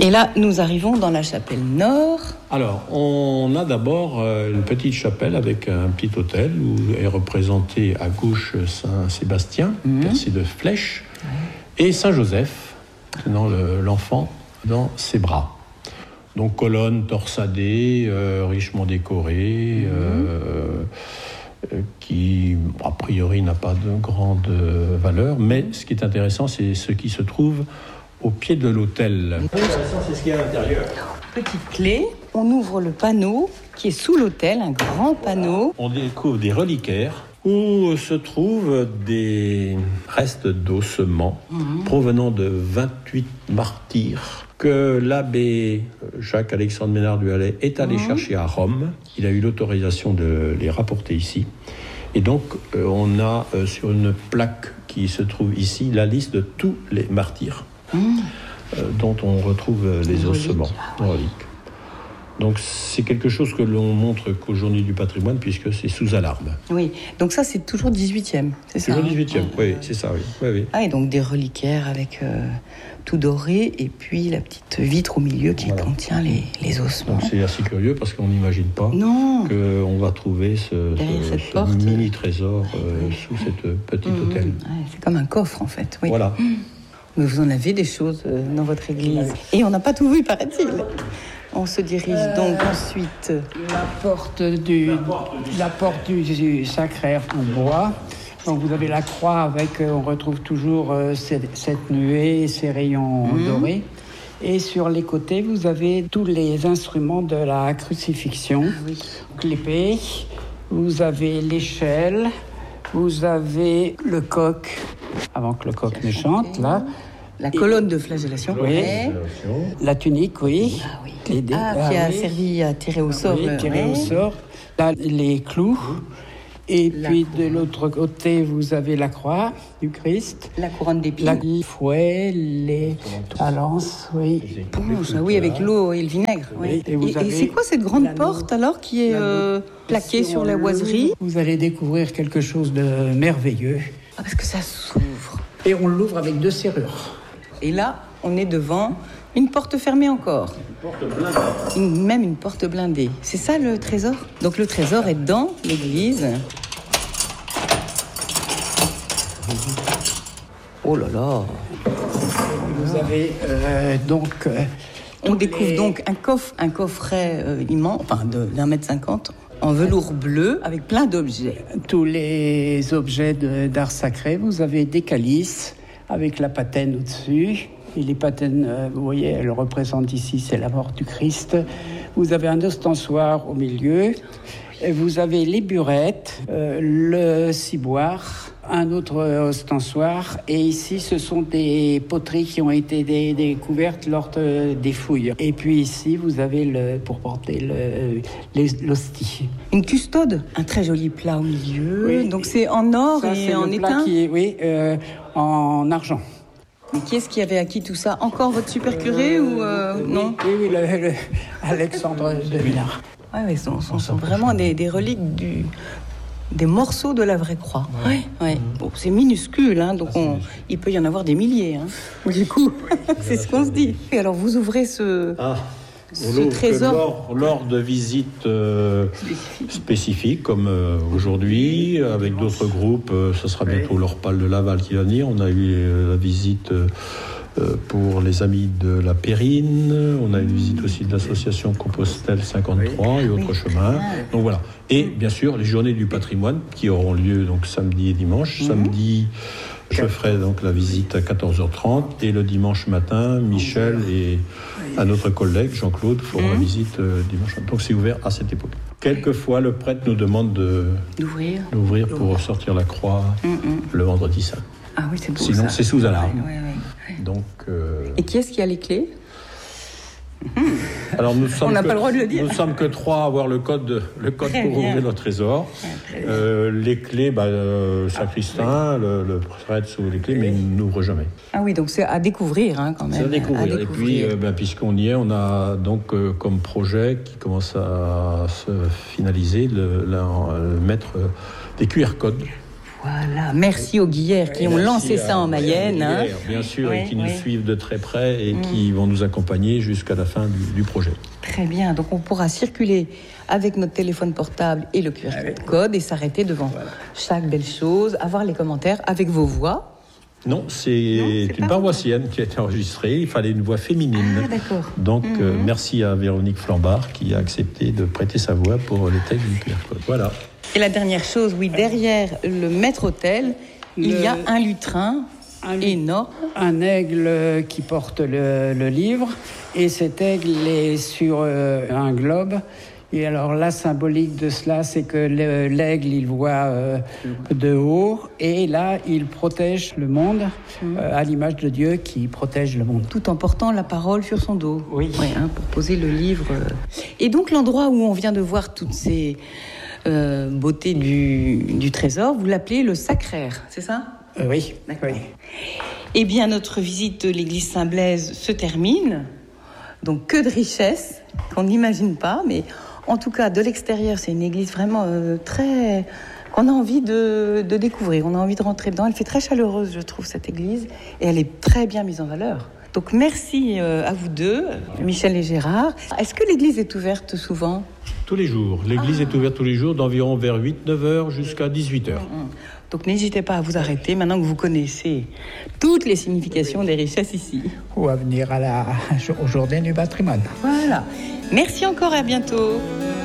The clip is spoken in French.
Et là, nous arrivons dans la chapelle nord. Alors, on a d'abord une petite chapelle avec un petit autel où est représenté à gauche Saint-Sébastien, percé de flèches, et Saint-Joseph, tenant l'enfant dans ses bras. Donc, colonne torsadée, richement décorée, qui, a priori, n'a pas de grande valeur. Mais ce qui est intéressant, c'est ce qui se trouve au pied de l'autel. C'est ce qu'il y a à l'intérieur. Petite clé, on ouvre le panneau qui est sous l'autel, un grand panneau. On découvre des reliquaires où se trouvent des restes d'ossements provenant de 28 martyrs que l'abbé Jacques-Alexandre Ménard du Hallay est allé chercher à Rome. Il a eu l'autorisation de les rapporter ici. Et donc, on a sur une plaque qui se trouve ici la liste de tous les martyrs dont on retrouve les ossements, reliques. Donc c'est quelque chose que l'on montre qu'au Journée du patrimoine, puisque c'est sous alarme. Oui, donc ça c'est toujours 18e, c'est ça? Toujours 18e, oui, c'est ça, oui. Oui. Ah, et donc des reliquaires avec tout doré, et puis la petite vitre au milieu qui contient les ossements. Donc c'est assez curieux, parce qu'on n'imagine pas qu'on va trouver ce mini-trésor sous cette petite hôtel. Ouais, c'est comme un coffre en fait, oui. Voilà. Mais vous en avez des choses dans votre église. Et on n'a pas tout vu, paraît-il. On se dirige donc ensuite... La porte du sacraire en bois. Donc vous avez la croix avec, on retrouve toujours cette nuée et ces rayons dorés. Et sur les côtés, vous avez tous les instruments de la crucifixion. Donc, l'épée, vous avez l'échelle, vous avez le coq, avant que le coq ne chante, là. La colonne de flagellation. Oui. La tunique, oui. Qui a servi à tirer au sort. Au sort. Là, les clous. Et puis de l'autre côté, vous avez la croix du Christ. La couronne d'épines. Le fouet, la lance, oui. Avec l'eau et le vinaigre. Oui. Et c'est quoi cette grande porte alors qui est plaquée sur la boiserie? Vous allez découvrir quelque chose de merveilleux. Ah, parce que ça s'ouvre. Et on l'ouvre avec 2 serrures. Et là, on est devant une porte fermée encore. Une porte blindée. Même une porte blindée. C'est ça le trésor? Donc le trésor est dans l'église. Oh là là. Vous avez on découvre donc un coffret immense, d'1,50 m, en velours bleu, avec plein d'objets. Tous les objets d'art sacré, vous avez des calices avec la patène au-dessus. Et les patènes, vous voyez, elles représentent ici, c'est la mort du Christ. Vous avez un ostensoir au milieu. Et vous avez les burettes, le ciboire, un autre ostensoir. Et ici, ce sont des poteries qui ont été découvertes lors des fouilles. Et puis ici, vous avez pour porter l'hostie. Une custode, un très joli plat au milieu. Oui. Donc c'est en or et en étain. En argent. Mais qui est-ce qui avait acquis tout ça? Encore votre super curé ou non? Oui, Alexandre de Villard. Oui, ce sont vraiment des reliques des morceaux de la vraie croix. Ouais. Bon, c'est minuscule, donc il peut y en avoir des milliers. Du coup, c'est ce qu'on se dit. Et alors, vous ouvrez ce trésor lors de visites spécifiques, comme aujourd'hui, avec d'autres groupes. Ce sera bientôt l'Orpal de Laval qui va venir. On a eu la visite pour les amis de la Périne. On a eu une visite aussi de l'association Compostelle 53 et autres chemins. Donc voilà. Et bien sûr, les journées du patrimoine qui auront lieu donc samedi et dimanche. Samedi, je ferai donc la visite à 14h30 et le dimanche matin, Michel et un autre collègue, Jean-Claude, feront la visite dimanche. Donc c'est ouvert à cette époque. Quelquefois, le prêtre nous demande d'ouvrir pour sortir la croix le vendredi saint. Ah oui, c'est beau. Sinon, c'est sous alarme. Ouais. Donc, Et qui est-ce qui a les clés? Alors on n'a pas le droit de le dire. Nous sommes que 3 à avoir le code pour ouvrir notre trésor. Les clés, sacristain, le prêtre sous les clés, mais il n'ouvre jamais. Ah oui, donc c'est à découvrir quand même. C'est à découvrir. Et puis, puisqu'on y est, on a donc comme projet qui commence à se finaliser, mettre des QR codes Voilà, merci aux Guillères qui ont lancé ça en Mayenne. Guillères, bien sûr, et qui nous suivent de très près et qui vont nous accompagner jusqu'à la fin du projet. Très bien, donc on pourra circuler avec notre téléphone portable et le QR code et s'arrêter devant chaque belle chose, avoir les commentaires avec vos voix. Non, c'est une paroissienne qui a été enregistrée. Il fallait une voix féminine. Ah, d'accord. Donc, merci à Véronique Flambard qui a accepté de prêter sa voix pour les textes du QR code. Voilà. Et la dernière chose, derrière le maître-autel, il y a un lutrin énorme. Un aigle qui porte le livre. Et cet aigle est sur un globe. Et alors la symbolique de cela, c'est que l'aigle, il voit de haut, et là, il protège le monde, à l'image de Dieu qui protège le monde. Tout en portant la parole sur son dos. Oui. Pour poser le livre. Et donc l'endroit où on vient de voir toutes ces beautés du trésor, vous l'appelez le sacraire, c'est ça ? Oui. D'accord. Oui. Eh bien, notre visite de l'église Saint-Blaise se termine. Donc, que de richesse qu'on n'imagine pas, mais en tout cas, de l'extérieur, c'est une église vraiment qu'on a envie de découvrir. On a envie de rentrer dedans. Elle fait très chaleureuse, je trouve, cette église, et elle est très bien mise en valeur. Donc, merci à vous deux, Michel et Gérard. Est-ce que l'église est ouverte souvent ? Tous les jours. L'église est ouverte tous les jours, d'environ vers 8-9 heures jusqu'à 18 heures. Donc n'hésitez pas à vous arrêter maintenant que vous connaissez toutes les significations des richesses ici. Ou à venir au Journée du patrimoine. Voilà. Merci encore et à bientôt.